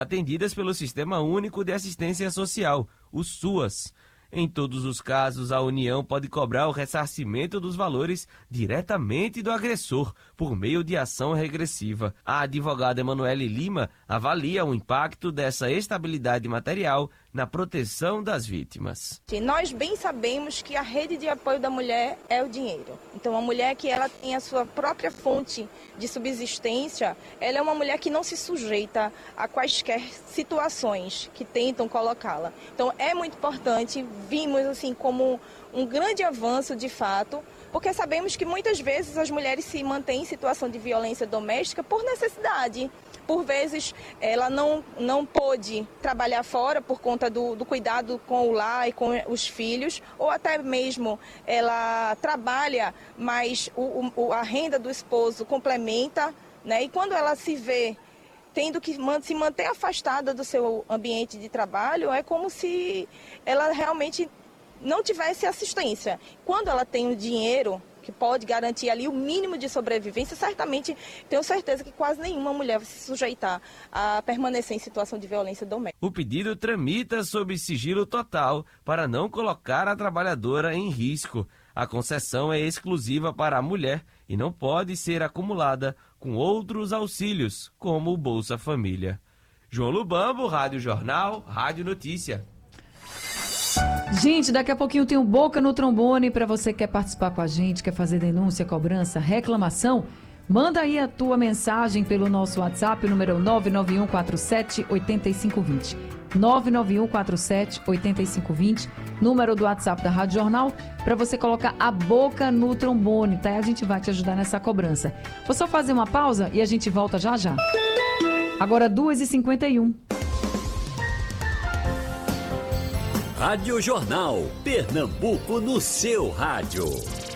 atendidas pelo Sistema Único de Assistência Social, o SUAS. Em todos os casos, a União pode cobrar o ressarcimento dos valores diretamente do agressor, por meio de ação regressiva. A advogada Emanuele Lima avalia o impacto dessa estabilidade material na proteção das vítimas. Nós bem sabemos que a rede de apoio da mulher é o dinheiro. Então, a mulher que ela tem a sua própria fonte de subsistência, ela é uma mulher que não se sujeita a quaisquer situações que tentam colocá-la. Então, é muito importante, vimos assim como um grande avanço de fato, porque sabemos que muitas vezes as mulheres se mantêm em situação de violência doméstica por necessidade. Por vezes ela não pôde trabalhar fora por conta do cuidado com o lar e com os filhos, ou até mesmo ela trabalha, mas a renda do esposo complementa, né? E quando ela se vê tendo que se manter afastada do seu ambiente de trabalho, é como se ela realmente não tivesse assistência. Quando ela tem o dinheiro que pode garantir ali o mínimo de sobrevivência, certamente tenho certeza que quase nenhuma mulher vai se sujeitar a permanecer em situação de violência doméstica. O pedido tramita sob sigilo total para não colocar a trabalhadora em risco. A concessão é exclusiva para a mulher e não pode ser acumulada com outros auxílios, como o Bolsa Família. João Lubambo, Rádio Jornal, Rádio Notícia. Gente, daqui a pouquinho tem o Boca no Trombone para você que quer participar com a gente, quer fazer denúncia, cobrança, reclamação. Manda aí a tua mensagem pelo nosso WhatsApp, o número 99147-8520. 99147-8520, número do WhatsApp da Rádio Jornal, para você colocar a boca no trombone, tá? E a gente vai te ajudar nessa cobrança. Vou só fazer uma pausa e a gente volta já já. Agora 2h51. Rádio Jornal, Pernambuco no seu rádio.